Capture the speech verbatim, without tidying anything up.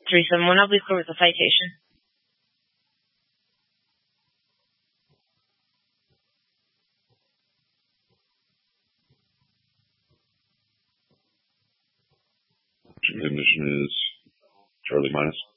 three seven one, please go with the citation. Condition is Charlie minus.